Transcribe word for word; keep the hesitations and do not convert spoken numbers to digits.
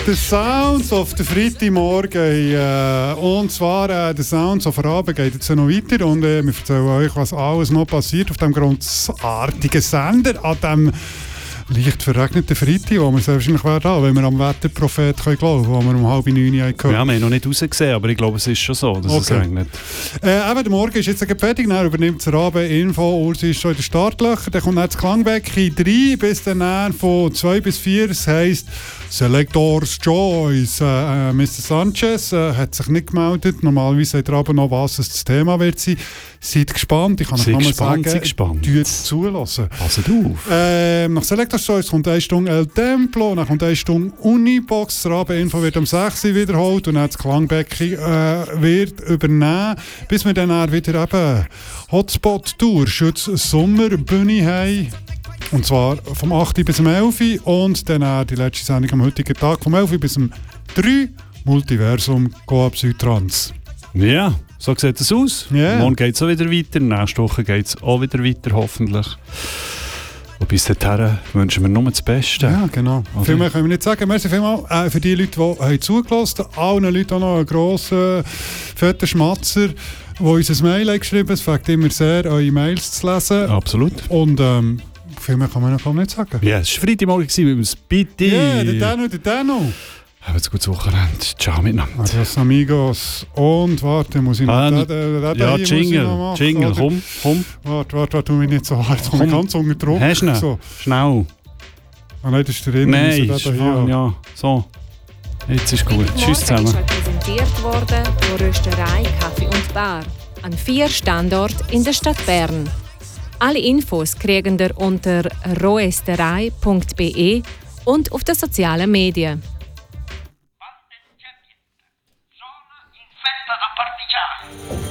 The Sounds of the Freitagmorgen. Äh, und zwar äh, The Sounds of Abend geht jetzt noch weiter. Und äh, wir erzählen euch, was alles noch passiert auf diesem großartigen Sender an diesem leicht verregneten Freitag, wo wir sehr wahrscheinlich werden haben, wenn wir am Wetterprophet glauben können, wo wir um halb neun Uhr gehört. Ja, wir haben noch nicht rausgesehen, aber ich glaube, es ist schon so, dass okay. es regnet. Äh, eben, der Morgen ist jetzt fertig, dann übernimmt der Abend Info, Ursi ist schon in den Startlöchern, dann kommt dann das Klangbecken drei bis dann von zwei bis vier, das heisst Selectors Choice. Äh, äh, Mister Sanchez äh, hat sich nicht gemeldet, normalerweise sagt er aber noch, was das Thema wird sein. Seid gespannt, ich kann euch noch mal sagen, seid gespannt. Tut zulassen. Passet auf. Äh, nach Selectors Choice kommt eine Stunde El Templo, dann kommt eine Stunde Unibox, der Abendinfo wird um sechs Uhr wiederholt und dann das Klangbecken äh, wird übernehmen, bis wir dann wieder eben Hotspot-Tour, Schütz Sommerbühne haben. Und zwar vom acht bis um elf Uhr und dann die letzte Sendung am heutigen Tag vom elf bis um drei Uhr Multiversum Coop Südtrans. Ja, so sieht es aus. Yeah. Morgen geht es auch wieder weiter, nächste Woche geht es auch wieder weiter, hoffentlich. Und bis dahin wünschen wir nur das Beste. Ja, genau. Okay. Viel mehr können wir nicht sagen. Merci vielmals äh, für die Leute, die haben zugelassen haben. Allen Leuten auch noch einen grossen, fetten Schmatzer, die uns ein Mail haben geschrieben haben. Es fängt immer sehr, eure Mails zu lesen. Absolut. Und ähm, viel mehr kann man noch nicht sagen. Ja, es war Freitagmorgen mit dem Speedy. Ja, der Dano, der Dano. Haben ein gutes Wochenende. Ciao miteinander. Adios amigos. Und warte, muss ich noch... Ah, da, da, da, ja, hier Jingle. muss ich noch machen, Jingle, oder? komm, komm. Warte, warte, warte, tu mich nicht so hart. Jetzt komme ich ganz unter Druck. Hast du ihn? So. Schnell. Ah nein, das ist der Innen. Nein, ist ist fein, ja. So. Jetzt ist gut. Tschüss zusammen. Ist präsentiert worden von Rösterei, Kaffee und Bar an vier Standorten in der Stadt Bern. Alle Infos kriegen ihr unter roesterei punkt b e und auf den sozialen Medien. Zona infetta da partigiani.